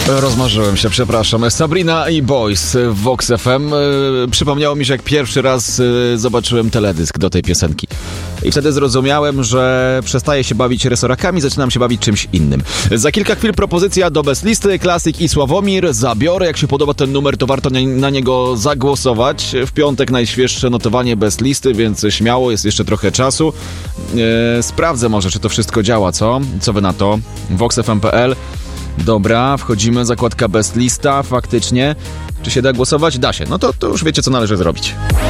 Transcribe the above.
Rozmarzyłem się, przepraszam. Sabrina i Boys w Vox FM. Przypomniało mi się, jak pierwszy raz zobaczyłem teledysk do tej piosenki. I wtedy zrozumiałem, że przestaję się bawić resorakami, zaczynam się bawić czymś innym. Za kilka chwil propozycja do Best Listy, Klasyk i Sławomir. Zabiorę, jak się podoba ten numer, to warto na niego zagłosować. W piątek najświeższe notowanie Best Listy, więc śmiało, jest jeszcze trochę czasu. Sprawdzę może, czy to wszystko działa, co? Co wy na to? voxfm.pl. Dobra, wchodzimy, zakładka Best Lista, faktycznie. Czy się da głosować? Da się. No to już wiecie, co należy zrobić.